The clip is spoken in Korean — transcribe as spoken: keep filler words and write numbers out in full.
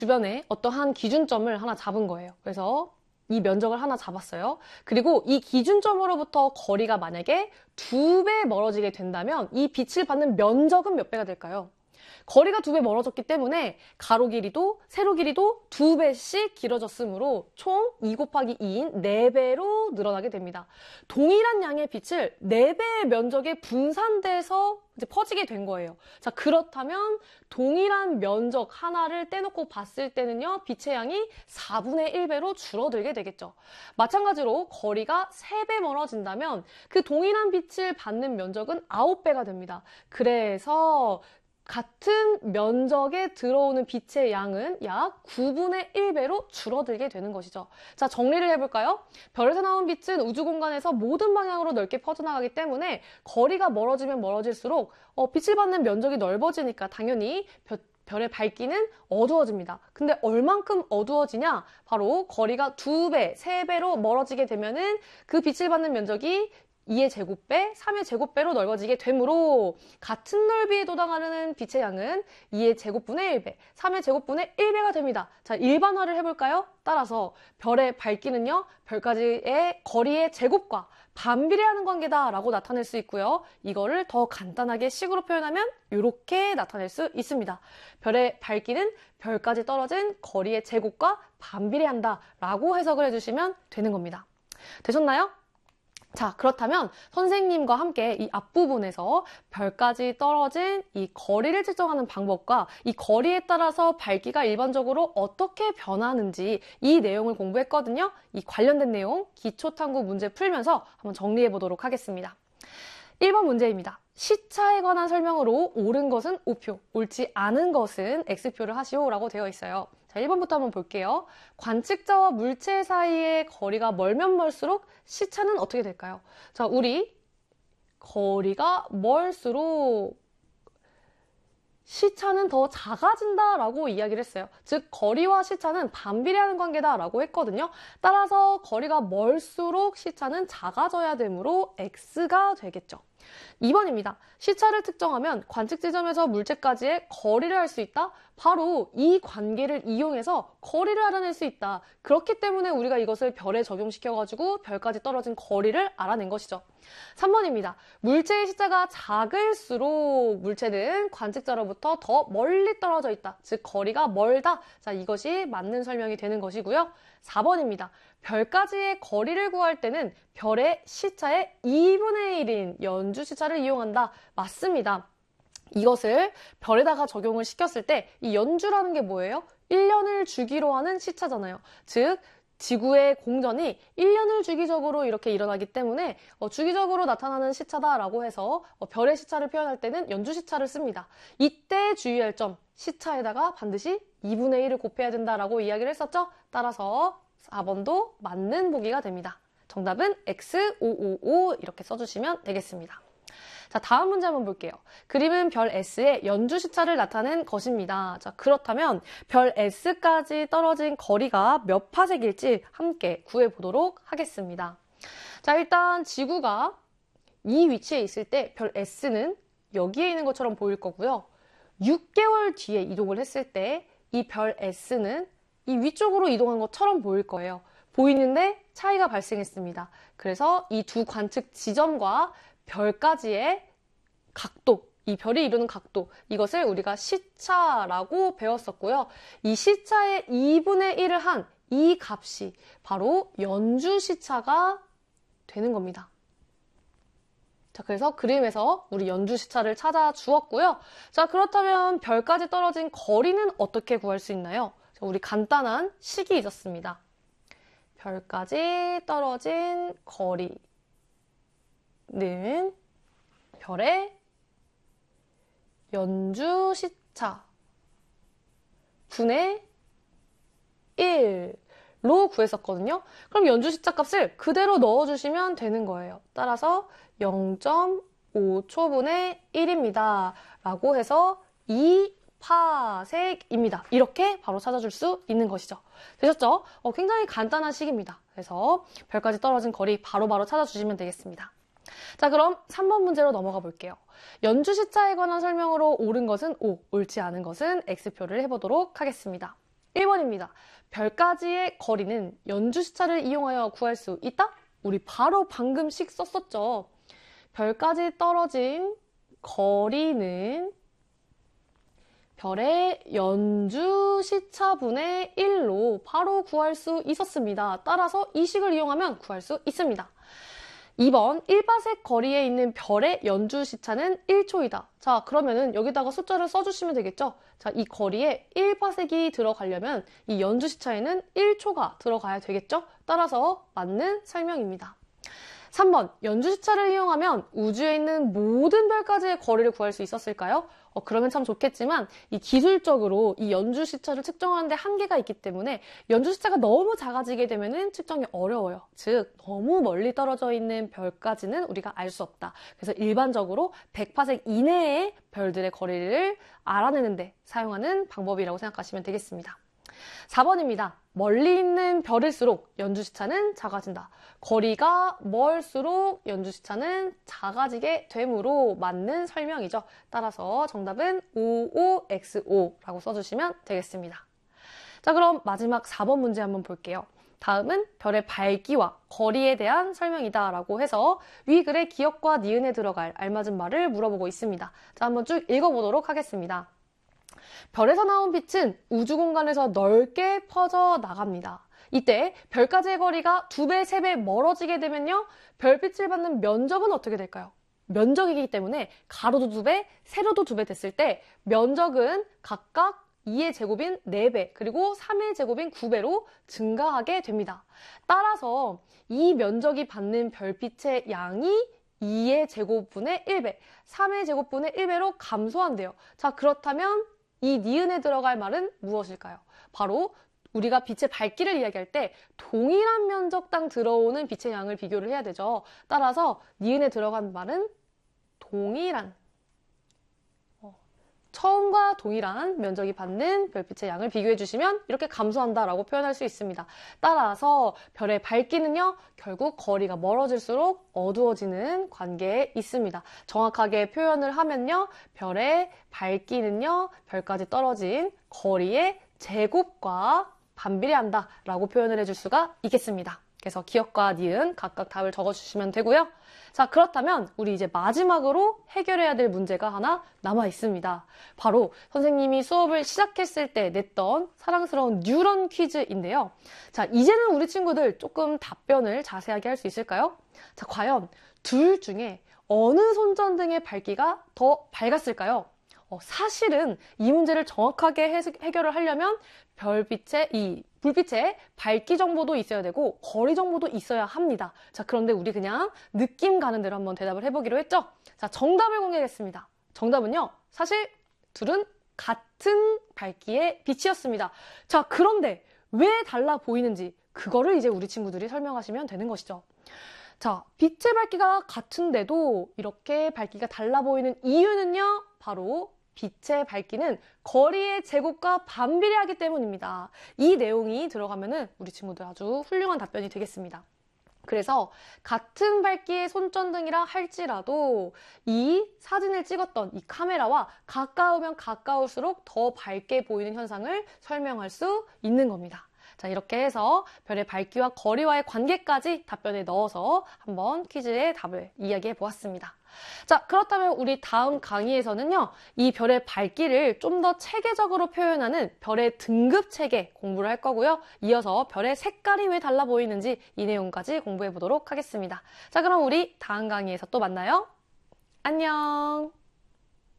주변에 어떠한 기준점을 하나 잡은 거예요. 그래서 이 면적을 하나 잡았어요. 그리고 이 기준점으로부터 거리가 만약에 두 배 멀어지게 된다면 이 빛을 받는 면적은 몇 배가 될까요? 거리가 두 배 멀어졌기 때문에 가로 길이도 세로 길이도 두 배씩 길어졌으므로 총 이 곱하기 이인 네 배로 늘어나게 됩니다. 동일한 양의 빛을 네 배의 면적에 분산돼서 이제 퍼지게 된 거예요. 자, 그렇다면 동일한 면적 하나를 떼놓고 봤을 때는요, 빛의 양이 사분의 일 배로 줄어들게 되겠죠. 마찬가지로 거리가 세 배 멀어진다면 그 동일한 빛을 받는 면적은 아홉 배가 됩니다. 그래서 같은 면적에 들어오는 빛의 양은 약 구분의 일 배로 줄어들게 되는 것이죠. 자, 정리를 해볼까요? 별에서 나온 빛은 우주 공간에서 모든 방향으로 넓게 퍼져나가기 때문에 거리가 멀어지면 멀어질수록 어, 빛을 받는 면적이 넓어지니까 당연히 별, 별의 밝기는 어두워집니다. 근데 얼만큼 어두워지냐? 바로 거리가 두 배, 세 배로 멀어지게 되면은 그 빛을 받는 면적이 이의 제곱배, 삼의 제곱배로 넓어지게 되므로 같은 넓이에 도달하는 빛의 양은 이의 제곱분의 일 배, 삼의 제곱분의 일 배가 됩니다. 자, 일반화를 해볼까요? 따라서 별의 밝기는요, 별까지의 거리의 제곱과 반비례하는 관계다라고 나타낼 수 있고요. 이거를 더 간단하게 식으로 표현하면 이렇게 나타낼 수 있습니다. 별의 밝기는 별까지 떨어진 거리의 제곱과 반비례한다라고 해석을 해주시면 되는 겁니다. 되셨나요? 자, 그렇다면 선생님과 함께 이 앞부분에서 별까지 떨어진 이 거리를 측정하는 방법과 이 거리에 따라서 밝기가 일반적으로 어떻게 변하는지 이 내용을 공부했거든요. 이 관련된 내용 기초탐구 문제 풀면서 한번 정리해 보도록 하겠습니다. 일 번 문제입니다. 시차에 관한 설명으로 옳은 것은 O표, 옳지 않은 것은 X표를 하시오라고 되어 있어요. 자, 일 번부터 한번 볼게요. 관측자와 물체 사이의 거리가 멀면 멀수록 시차는 어떻게 될까요? 자, 우리 거리가 멀수록 시차는 더 작아진다라고 이야기를 했어요. 즉, 거리와 시차는 반비례하는 관계다라고 했거든요. 따라서 거리가 멀수록 시차는 작아져야 되므로 X가 되겠죠. 이 번입니다. 시차를 특정하면 관측 지점에서 물체까지의 거리를 알 수 있다? 바로 이 관계를 이용해서 거리를 알아낼 수 있다. 그렇기 때문에 우리가 이것을 별에 적용시켜가지고 별까지 떨어진 거리를 알아낸 것이죠. 삼 번입니다. 물체의 시차가 작을수록 물체는 관측자로부터 더 멀리 떨어져 있다. 즉, 거리가 멀다. 자, 이것이 맞는 설명이 되는 것이고요. 사 번입니다. 별까지의 거리를 구할 때는 별의 시차의 이분의 일인 연주 시차를 이용한다. 맞습니다. 이것을 별에다가 적용을 시켰을 때 이 연주라는 게 뭐예요? 일 년을 주기로 하는 시차잖아요. 즉, 지구의 공전이 일 년을 주기적으로 이렇게 일어나기 때문에 어, 주기적으로 나타나는 시차다라고 해서 어, 별의 시차를 표현할 때는 연주 시차를 씁니다. 이때 주의할 점, 시차에다가 반드시 이분의 일을 곱해야 된다라고 이야기를 했었죠? 따라서 사 번도 맞는 보기가 됩니다. 정답은 엑스 오오오 이렇게 써주시면 되겠습니다. 자, 다음 문제 한번 볼게요. 그림은 별 S의 연주 시차를 나타낸 것입니다. 자, 그렇다면 별 S까지 떨어진 거리가 몇 파세기일지 함께 구해보도록 하겠습니다. 자, 일단 지구가 이 위치에 있을 때 별 S는 여기에 있는 것처럼 보일 거고요. 육 개월 뒤에 이동을 했을 때 이 별 S는 이 위쪽으로 이동한 것처럼 보일 거예요. 보이는데 차이가 발생했습니다. 그래서 이 두 관측 지점과 별까지의 각도, 이 별이 이루는 각도, 이것을 우리가 시차라고 배웠었고요. 이 시차의 이분의 일을 한 이 값이 바로 연주 시차가 되는 겁니다. 자, 그래서 그림에서 우리 연주 시차를 찾아 주었고요. 자, 그렇다면 별까지 떨어진 거리는 어떻게 구할 수 있나요? 자, 우리 간단한 식이 있었습니다. 별까지 떨어진 거리는 별의 연주 시차 분의 일로 구했었거든요. 그럼 연주 시차 값을 그대로 넣어주시면 되는 거예요. 따라서 영 점 오 초분의 일입니다. 라고 해서 이 파섹입니다. 이렇게 바로 찾아줄 수 있는 것이죠. 되셨죠? 어, 굉장히 간단한 식입니다. 그래서 별까지 떨어진 거리 바로바로 바로 찾아주시면 되겠습니다. 자, 그럼 삼 번 문제로 넘어가 볼게요. 연주 시차에 관한 설명으로 옳은 것은 O, 옳지 않은 것은 X표를 해보도록 하겠습니다. 일 번입니다. 별까지의 거리는 연주시차를 이용하여 구할 수 있다? 우리 바로 방금씩 썼었죠. 별까지 떨어진 거리는 별의 연주시차분의 일로 바로 구할 수 있었습니다. 따라서 이 식을 이용하면 구할 수 있습니다. 이 번 일 파섹 거리에 있는 별의 연주시차는 일 초이다. 자, 그러면은 여기다가 숫자를 써주시면 되겠죠? 자, 이 거리에 일 파섹이 들어가려면 이 연주시차에는 일 초가 들어가야 되겠죠? 따라서 맞는 설명입니다. 삼 번 연주시차를 이용하면 우주에 있는 모든 별까지의 거리를 구할 수 있었을까요? 어, 그러면 참 좋겠지만 이 기술적으로 이 연주시차를 측정하는데 한계가 있기 때문에 연주시차가 너무 작아지게 되면 측정이 어려워요. 즉 너무 멀리 떨어져 있는 별까지는 우리가 알 수 없다. 그래서 일반적으로 백 파섹 이내의 별들의 거리를 알아내는데 사용하는 방법이라고 생각하시면 되겠습니다. 사 번입니다. 멀리 있는 별일수록 연주시차는 작아진다. 거리가 멀수록 연주시차는 작아지게 되므로 맞는 설명이죠. 따라서 정답은 오오엑스오라고 써주시면 되겠습니다. 자, 그럼 마지막 사 번 문제 한번 볼게요. 다음은 별의 밝기와 거리에 대한 설명이다 라고 해서 위 글의 기억과 니은에 들어갈 알맞은 말을 물어보고 있습니다. 자, 한번 쭉 읽어보도록 하겠습니다. 별에서 나온 빛은 우주 공간에서 넓게 퍼져 나갑니다. 이때 별까지의 거리가 두 배, 세 배 멀어지게 되면요. 별빛을 받는 면적은 어떻게 될까요? 면적이기 때문에 가로도 두 배, 세로도 두 배 됐을 때 면적은 각각 이의 제곱인 네 배, 그리고 삼의 제곱인 구 배로 증가하게 됩니다. 따라서 이 면적이 받는 별빛의 양이 이의 제곱분의 일 배, 삼의 제곱분의 일 배로 감소한대요. 자, 그렇다면 이 니은에 들어갈 말은 무엇일까요? 바로 우리가 빛의 밝기를 이야기할 때 동일한 면적당 들어오는 빛의 양을 비교를 해야 되죠. 따라서 니은에 들어간 말은 동일한, 어, 처음과 동일한 면적이 받는 별빛의 양을 비교해 주시면 이렇게 감소한다라고 표현할 수 있습니다. 따라서 별의 밝기는요, 결국 거리가 멀어질수록 어두워지는 관계에 있습니다. 정확하게 표현을 하면요, 별의 밝기는요, 별까지 떨어진 거리의 제곱과 반비례한다 라고 표현을 해줄 수가 있겠습니다. 그래서 기억과 니은 각각 답을 적어주시면 되고요. 자, 그렇다면 우리 이제 마지막으로 해결해야 될 문제가 하나 남아 있습니다. 바로 선생님이 수업을 시작했을 때 냈던 사랑스러운 뉴런 퀴즈인데요. 자, 이제는 우리 친구들 조금 답변을 자세하게 할 수 있을까요? 자, 과연 둘 중에 어느 손전등의 밝기가 더 밝았을까요? 어, 사실은 이 문제를 정확하게 해, 해결을 하려면 별빛의 이 불빛의 밝기 정보도 있어야 되고 거리 정보도 있어야 합니다. 자, 그런데 우리 그냥 느낌 가는 대로 한번 대답을 해보기로 했죠? 자, 정답을 공개하겠습니다. 정답은요, 사실 둘은 같은 밝기의 빛이었습니다. 자, 그런데 왜 달라 보이는지 그거를 이제 우리 친구들이 설명하시면 되는 것이죠. 자, 빛의 밝기가 같은데도 이렇게 밝기가 달라 보이는 이유는요, 바로 빛의 밝기는 거리의 제곱과 반비례하기 때문입니다. 이 내용이 들어가면은 우리 친구들 아주 훌륭한 답변이 되겠습니다. 그래서 같은 밝기의 손전등이라 할지라도 이 사진을 찍었던 이 카메라와 가까우면 가까울수록 더 밝게 보이는 현상을 설명할 수 있는 겁니다. 자, 이렇게 해서 별의 밝기와 거리와의 관계까지 답변에 넣어서 한번 퀴즈의 답을 이야기해 보았습니다. 자, 그렇다면 우리 다음 강의에서는요, 이 별의 밝기를 좀 더 체계적으로 표현하는 별의 등급 체계 공부를 할 거고요. 이어서 별의 색깔이 왜 달라 보이는지 이 내용까지 공부해 보도록 하겠습니다. 자, 그럼 우리 다음 강의에서 또 만나요. 안녕!